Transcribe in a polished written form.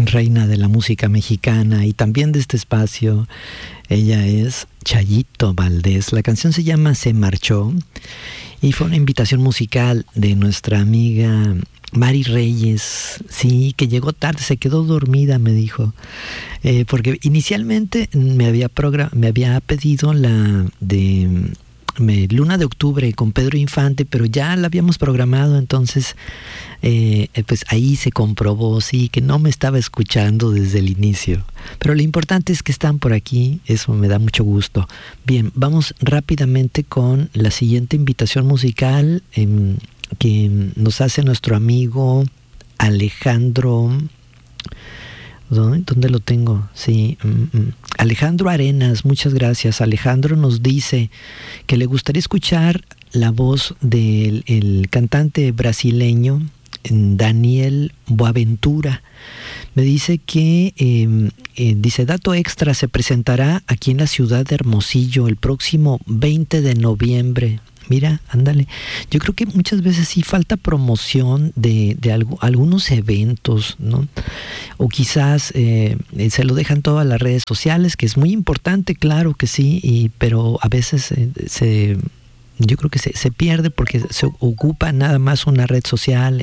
reina de la música mexicana y también de este espacio. Ella es Chayito Valdés. La canción se llama Se Marchó y fue una invitación musical de nuestra amiga Mari Reyes, sí, que llegó tarde, se quedó dormida, me dijo, porque inicialmente me había pedido la de Luna de Octubre con Pedro Infante, pero ya la habíamos programado, entonces pues ahí se comprobó, sí, que no me estaba escuchando desde el inicio. Pero lo importante es que están por aquí, eso me da mucho gusto. Bien, vamos rápidamente con la siguiente invitación musical que nos hace nuestro amigo Alejandro. ¿Dónde lo tengo? Sí, Alejandro Arenas, muchas gracias. Alejandro nos dice que le gustaría escuchar la voz del cantante brasileño Daniel Boaventura. Me dice que, dice, dato extra, se presentará aquí en la ciudad de Hermosillo el próximo 20 de noviembre. Mira, ándale. Yo creo que muchas veces sí falta promoción de algunos eventos, ¿no? O quizás se lo dejan todo a las redes sociales, que es muy importante, claro que sí, pero a veces yo creo que se pierde porque se ocupa nada más una red social